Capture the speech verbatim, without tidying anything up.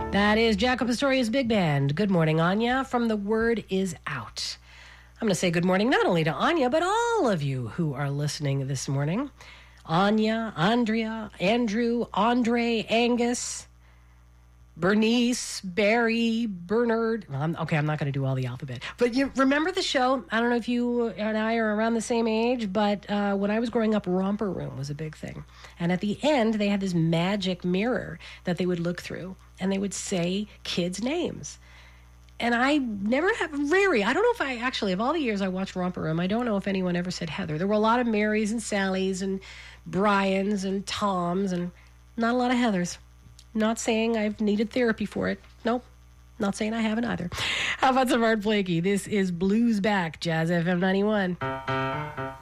That is Jaco Pastorius Big Band. Good morning, Anya, from The Word Is Out. I'm going to say good morning not only to Anya, but all of you who are listening this morning. Anya, Andrea, Andrew, Andre, Angus, Bernice, Barry, Bernard. Well, I'm, okay, I'm not going to do all the alphabet. But you remember the show? I don't know if you and I are around the same age, but uh, when I was growing up, Romper Room was a big thing. And at the end, they had this magic mirror that they would look through, and they would say kids' names. And I never have, Rary, I don't know if I actually, of all the years I watched Romper Room, I don't know if anyone ever said Heather. There were a lot of Marys and Sallys and Brians and Toms and not a lot of Heathers. Not saying I've needed therapy for it. Nope. Not saying I haven't either. How about some Art Blakey? This is Blues Back, Jazz F M ninety-one.